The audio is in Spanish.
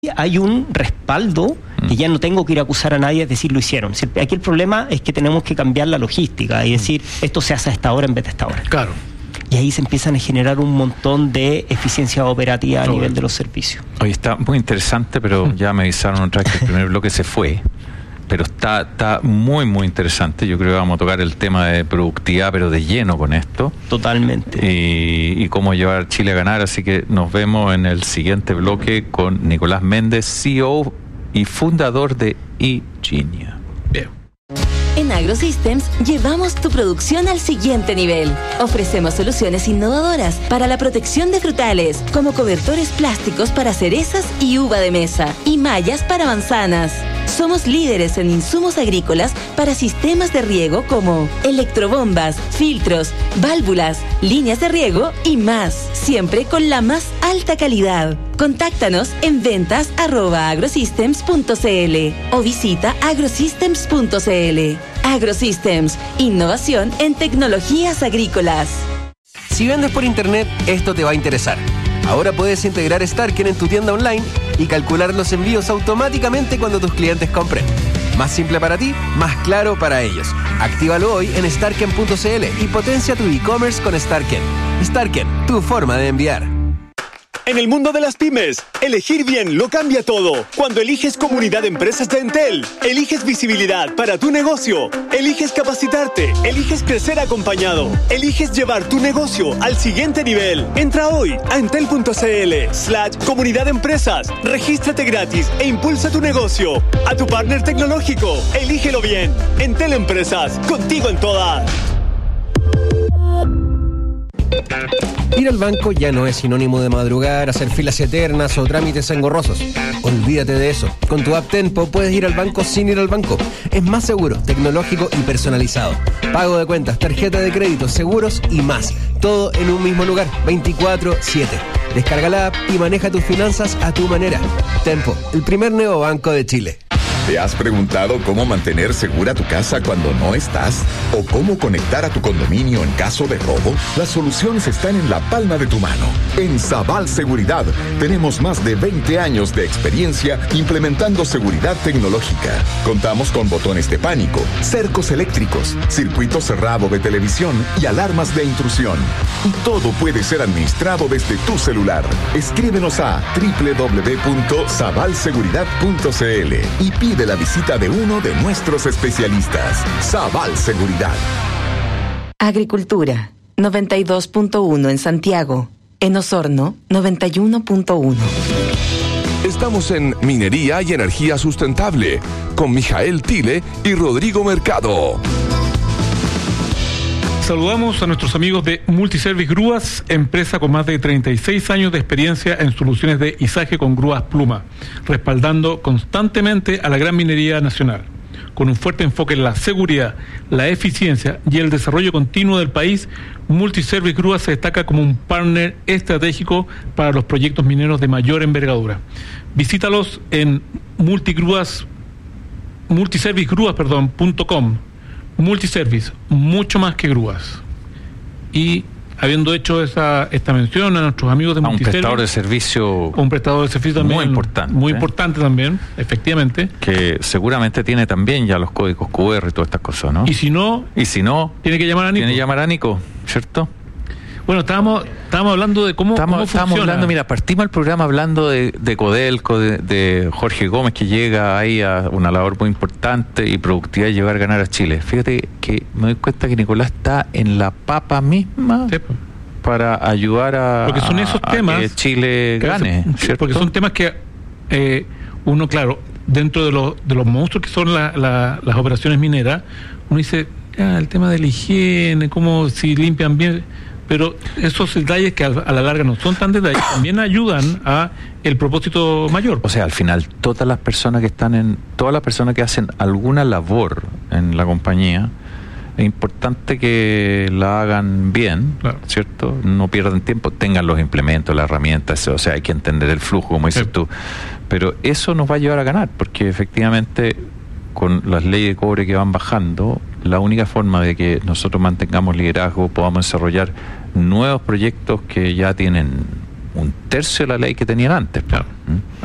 hay un respaldo que ya no tengo que ir a acusar a nadie, es decir, lo hicieron. Aquí el problema es que tenemos que cambiar la logística y decir, esto se hace a esta hora en vez de esta hora. Claro. Y ahí se empiezan a generar un montón de eficiencia operativa a nivel de los servicios. Oye, está muy interesante, pero ya me avisaron otra vez que el primer bloque se fue. Pero está muy, muy interesante. Yo creo que vamos a tocar el tema de productividad, pero de lleno con esto. Totalmente. Y cómo llevar a Chile a ganar. Así que nos vemos en el siguiente bloque con Nicolás Méndez, CEO y fundador de eGenia. En AgroSystems llevamos tu producción al siguiente nivel. Ofrecemos soluciones innovadoras para la protección de frutales, como cobertores plásticos para cerezas y uva de mesa, y mallas para manzanas. Somos líderes en insumos agrícolas para sistemas de riego como electrobombas, filtros, válvulas, líneas de riego y más, siempre con la más alta calidad. Contáctanos en ventas@agrosystems.cl o visita agrosystems.cl. AgroSystems, innovación en tecnologías agrícolas. Si vendes por internet, esto te va a interesar. Ahora puedes integrar Starken en tu tienda online y calcular los envíos automáticamente cuando tus clientes compren. Más simple para ti, más claro para ellos. Actívalo hoy en starken.cl y potencia tu e-commerce con Starken. Starken, tu forma de enviar. En el mundo de las pymes, elegir bien lo cambia todo. Cuando eliges Comunidad de Empresas de Entel, eliges visibilidad para tu negocio, eliges capacitarte, eliges crecer acompañado, eliges llevar tu negocio al siguiente nivel. Entra hoy a entel.cl/comunidad de empresas, regístrate gratis e impulsa tu negocio. A tu partner tecnológico, elígelo bien. Entel Empresas, contigo en todas. Ir al banco ya no es sinónimo de madrugar, hacer filas eternas o trámites engorrosos. Olvídate de eso. Con tu app Tenpo puedes ir al banco sin ir al banco. Es más seguro, tecnológico y personalizado. Pago de cuentas, tarjeta de crédito, seguros y más. Todo en un mismo lugar, 24/7. Descarga la app y maneja tus finanzas a tu manera. Tenpo, el primer neobanco de Chile. ¿Te has preguntado cómo mantener segura tu casa cuando no estás? ¿O cómo conectar a tu condominio en caso de robo? Las soluciones están en la palma de tu mano. En Sabal Seguridad tenemos más de 20 años de experiencia implementando seguridad tecnológica. Contamos con botones de pánico, cercos eléctricos, circuito cerrado de televisión y alarmas de intrusión. Y todo puede ser administrado desde tu celular. Escríbenos a www.sabalseguridad.cl y pide la visita de uno de nuestros especialistas. Sabal Seguridad. Agricultura, 92.1 en Santiago. En Osorno, 91.1. Estamos en Minería y Energía Sustentable, con Mijael Tile y Rodrigo Mercado. Saludamos a nuestros amigos de Multiservice Grúas, empresa con más de 36 años de experiencia en soluciones de izaje con grúas Pluma, respaldando constantemente a la gran minería nacional. Con un fuerte enfoque en la seguridad, la eficiencia y el desarrollo continuo del país, Multiservice Grúas se destaca como un partner estratégico para los proyectos mineros de mayor envergadura. Visítalos en multiservicegrúas.com. Multiservice, mucho más que grúas. Y habiendo hecho esta mención a nuestros amigos de Multiservice, un prestador de servicio también muy importante también, efectivamente, que seguramente tiene también ya los códigos QR y todas estas cosas, ¿no? Y si no, tiene que llamar a Nico. Tiene que llamar a Nico, ¿cierto? Bueno, estábamos hablando de cómo funciona. Mira, partimos el programa hablando de Codelco, de Jorge Gómez, que llega ahí a una labor muy importante y productiva de llevar a ganar a Chile. Fíjate que me doy cuenta que Nicolás está en la papa misma para ayudar a que Chile gane, ¿cierto? Porque son temas que uno, claro, dentro de los monstruos que son las operaciones mineras, uno dice, el tema de la higiene, cómo si limpian bien. Pero esos detalles que a la larga no son tan detalles, también ayudan a el propósito mayor. O sea, al final, todas las personas que hacen alguna labor en la compañía, es importante que la hagan bien, claro, ¿cierto? No pierdan tiempo, tengan los implementos, las herramientas, o sea, hay que entender el flujo, como dices tú. Pero eso nos va a llevar a ganar, porque efectivamente, con las leyes de cobre que van bajando, la única forma de que nosotros mantengamos liderazgo, podamos desarrollar nuevos proyectos que ya tienen un tercio de la ley que tenían antes. Claro.